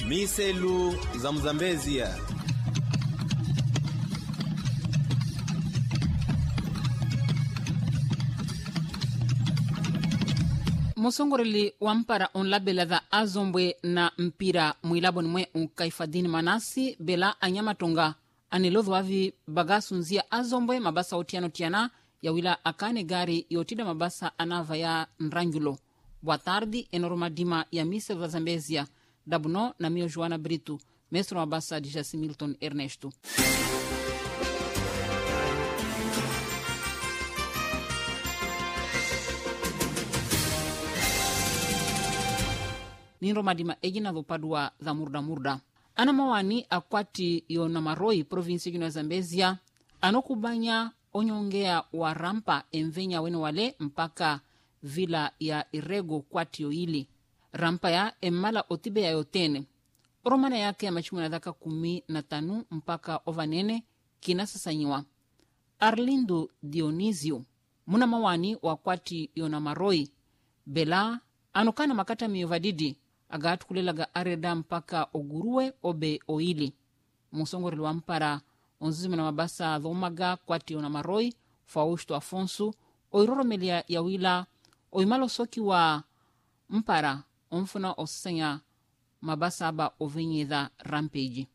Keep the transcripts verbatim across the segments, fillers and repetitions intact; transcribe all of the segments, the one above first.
Miselu za Mzambezia. Musongoreli wampara onlabela za azombwe na mpira mwilaboni mwe unkaifadhini manasi bela anyamatonga anilodho wavi bagasunzia azombwe mabasa otiano tiana ya wila akane gari yotida mabasa anava ya nranjulo. Boa tarde, enormadima ya mise za Zambezia, dabuno na mio Joana Brito, mesro mabasa de Jaci Milton Ernesto. Ninro madima egina do padua za murda murda. Ana mawani akwati yo namaroi provinsi gino Zambezia, anokubanya onyongea wa rampa envenya wene wale mpaka vila ya irego kwati yo ili. Rampa ya emala otibe ya yotene. Oromana yake ya machimu na dhaka kumi na tanu mpaka ovanene kina sasanyiwa. Arlindo Dionisio, muna mawani wakwati yo namaroi, bela anokana makata miyovadidi, agatu kulelaga areda mpaka oguruwe obe oili. Musongorili wampara onzuzime na mabasa dhomaga kwati ona maroi Fausto Afonso oiroromelia ya wila oimalo soki wa mpara onfuna osenya mabasa aba ovenyedha rampage.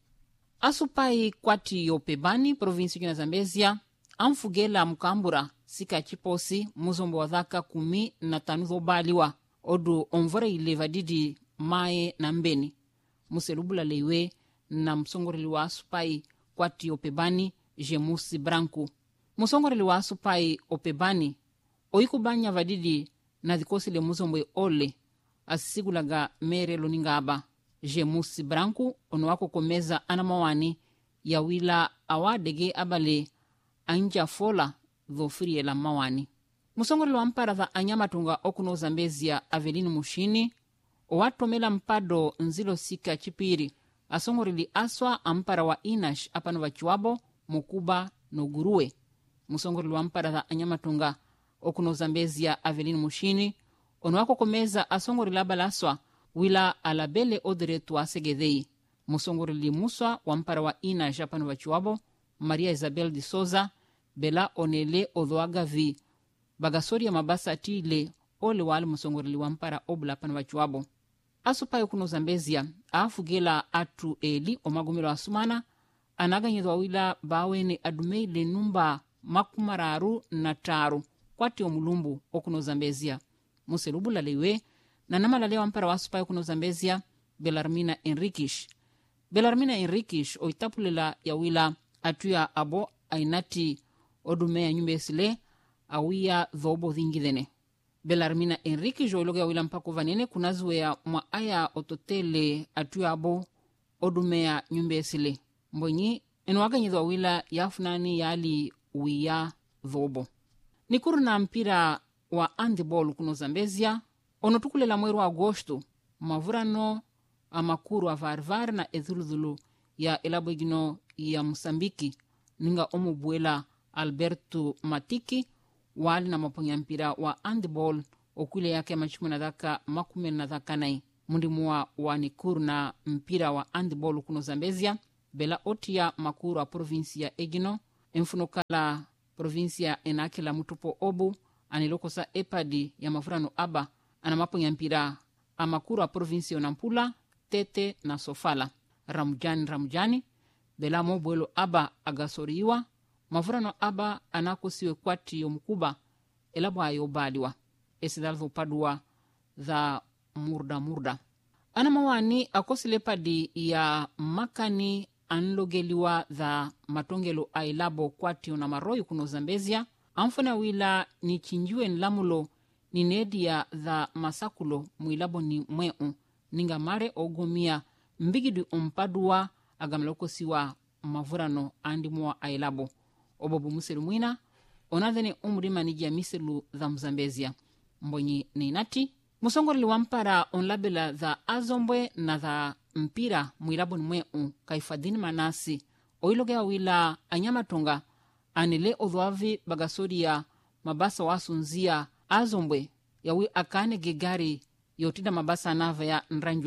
Asupai kwati yo pebani provinsi kina Zambezia amfugela mkambura sika chiposi muzombo wadhaka kumi na tanu baliwa odu onvore ilevadidi mae na mbeni. Muselubula leiwe na msongorili wa asupai kwati opebani Jemusi Branco. Musongorili wa asupai opebani oikubanya vadidi na dhikosi le muzombwe ole asisigulaga mere loningaba. Jemusi Branco ono wako komeza anamawani ya wila awadege abale anja fola dhofiri la mawani. Musongorili wa mpara za anyamatunga okuno Zambezia Avelino Mushini owatomela mpado nzilo sika chipiri asongorili aswa ampara wa Inash apano wachiwabo Mukuba no Guruwe. Musongorili wa mpara za anyamatunga okuno Zambezia Avelino Mushini ono wako komeza asongorili abala aswa wila alabele odretu asegedhei. Musongorili muswa wa mpara wa Inash apano wachiwabo Maria Isabel de Souza bela onele odhoaga vi bagasori ya mabasa atile ole wale musongorili wampara obula pana wachiwabo. Asupayo kuno Zambezia afugela atu eli omagumelo asumana anaganyedwa wila bawene adumeile numba makumararu na taru kwati omulumbu okuno Zambezia. Muselubula lewe na namalale wampara wa asupayo kuno Zambezia Belarmina Enriquish. Belarmina Enriquish oitapulela ya wila atuya abo ainati odumea nyumbesile awia dhobo dhingidhene. Belarmina Enrique joiloga ya wila mpako vanene kunazuwe ya mwa aya ototele atuya abo odumea nyumbesile. Mbonyi enuwaga nyidwa wila ya funani yali uya dhobo. Nikuru na mpira wa handball kuno Zambezia onotukulela mweru wa Agosto mavurano amakuru wa varvar na edhuludhulu ya elabwegino ya Mosambiki ninga omubuela Alberto Matiki wali na maponya mpira wa handball okule yake machumu na dhaka makume na dhaka nai. Mundimua wa Nikuru na mpira wa handball kuno Zambezia bela otia makuru wa provinsi ya Egino enfunokala provinsi ya enakela mutupo obu anilokosa epadi ya mafurano aba ana maponya mpira amakuru wa provinsi ya Nampula, Tete na Sofala. Ramujani Ramujani bela mobuelo aba agasoriwa mavurano aba anakosiwe kwati yo mkuba elabwa ayo baliwa. Esidalvo padua za murda murda. Ana mawani akosile padi ya makani anlogeliwa za matongelo ailabo kwati yo na maroi kuno Zambezia. Amfuna wila ni chinjiwe nlamulo ni nedia za masakulo mwilabo ni mweu. Ninga mare ogomia mbigidi umpadua agamlokosiwa mavurano andi mwa ailabo. Obobu muselu mwina onadhene umrima nijia miselu za Mzambezia. Mbonyi neinati musongorili wampara onlabela za azombwe na za mpira mwilabo ni mweu kaifadhini manasi oilogea wila anyamatonga anile odhuavi bagasori ya mabasa wasunzia azombwe yawi akane gegari yotida mabasa anava ya nranjulo.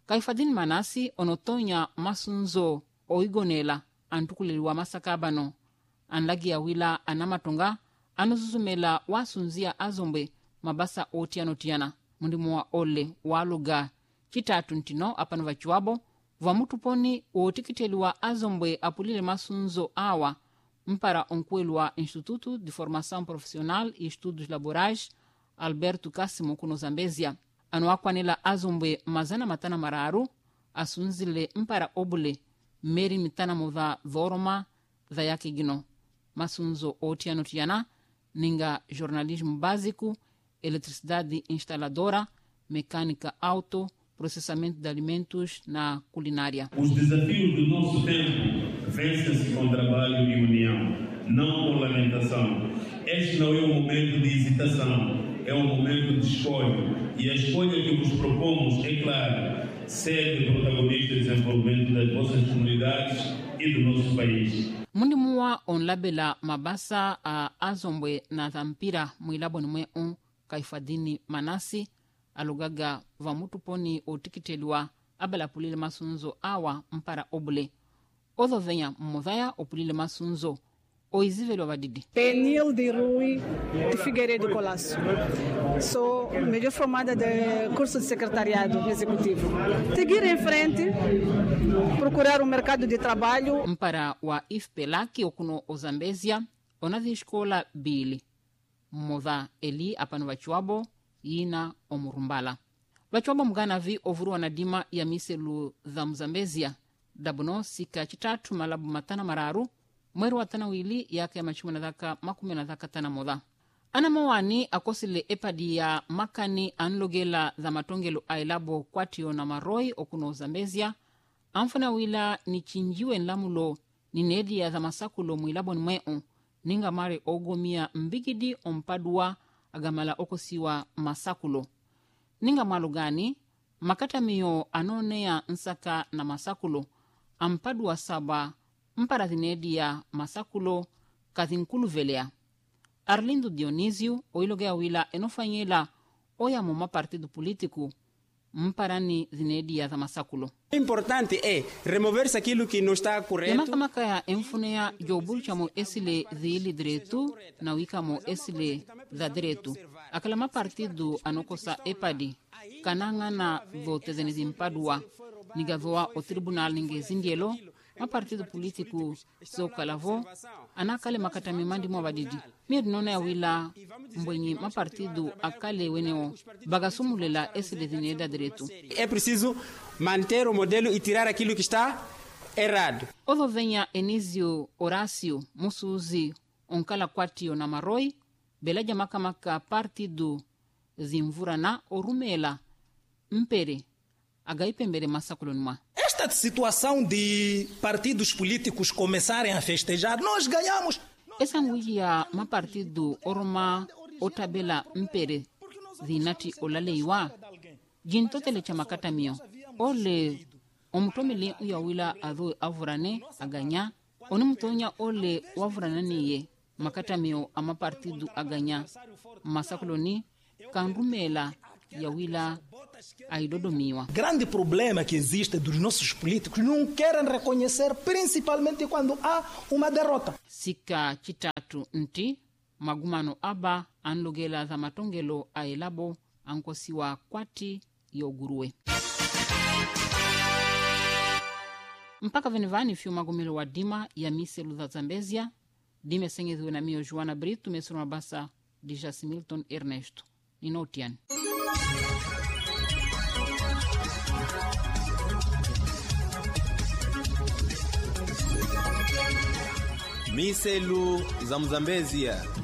kaifadhini manasi onotonya masunzo oigonela antukuleliwa masakabano anlagi ya wila anamatonga anuzuzumela wasunzia azombwe mabasa otianotiana mundimu wa ole waluga chitatu ntino apano vachiwabo vamutuponi ootikiteliwa azombwe apulile masunzo awa mpara onkuelu wa Instituto de Formação Profissional e Estudos Laborais Alberto Cássimo kuno Zambezia ano akwanela azombwe mazana matana mararu asunzile mpara obule meri mitana mova dhoroma dha yake gino masunzo otianotiana ninga jornalismo básico, eletricidade instaladora, mecânica auto, processamento de alimentos na culinária. Os desafios do nosso tempo vencem-se com trabalho e união, não com lamentação. Este não é um momento de hesitação, é um momento de escolha. E a escolha que vos propomos é clara: ser protagonista do desenvolvimento das vossas comunidades e do nosso país. Mundimuwa onlabela mabasa a azombwe na dhampira mwilaboni mwe un kaifadhini manasi alugaga vamutuponi otikiteliwa abela pulile masunzo awa mpara obule. Odho venya mmodhaya opulile masunzo oizivelo vadidi. Penil de Rui de Figueiredo Colasso. Sou melhor formada de curso de secretariado executivo. Seguir em frente, procurar um mercado de trabalho. Mpara wa ifpelaki okuno ozambezia, onazi escola bili. Modha eli apano vachuabo, yina omurumbala. Vachuabo mgana vi ovuru wanadima ya miselu dha mzambezia. Dabuno sika chitatu malabu matana mararu, mweru watana wili yake ya machumu na dhaka makume na dhaka tana modha. Ana mawani akosile epadi ya makani anlogela za matongelo ailabo kwatio na maroi okuno Zambezia, amfana wila ni chinjiwe nlamulo ni nedi ya za masakulo mwilabo ni mweo, ninga mare ogomia mbigidi ompadua agamala okosiwa masakulo. Ninga malugani, makata miyo anonea nsaka na masakulo, ampadua saba mpara zinedi ya masakulo kathinkulu velea. Arlindo Dionísio, oilogea wila enofanyela oya moma partido político mparani zinedi ya masakulo. Importante é remover-se aquilo que não está correto. Yamaka maka ya emfunea jobulu chamo esile dhili diretu na wika mo esile dha diretu. Akalama partido anokosa epadi kananga na vote zenezi mpadua nigavoa o tribunal ninge zindielo ma partido político so kalavo anakale makatami mandi mwa badidi. Mir nona ya wila mbwenyi ma partido akale weneo bagasumulela esile zineda diretu. É preciso manter o modelo e tirar aquilo que está errado. Ovo venha Enísio Horácio Musuzi onkala kwatio na maroi belaja makamaka partido zimvura na orumela mpere agaipembere masakulo numa. Esta situação de partidos políticos começarem a festejar, nós ganhamos. Essa nguia ma partido orma otabela mpere zinati olaleiwa jintotele cha makata mio ole omutomile uya wila adho avurane aganya oni mutonya ole wavurana niye makata mio ama partido aganya masakuloni kanrumela ya wila aidodomiwa. Grande problema que existe dos nossos políticos não querem reconhecer, principalmente quando há uma derrota. Sika chitatu nti magumano aba anlogela za matongelo aelabo ankosiwa kwati yoguruwe. Mpaka venivani fiu magumilo wa dima ya miselu za Zambezia, dime sengezwe na mio Joana Brito mesuru mabasa di Jasimilton Ernesto. Ninotian. Miselu za Mzambezia.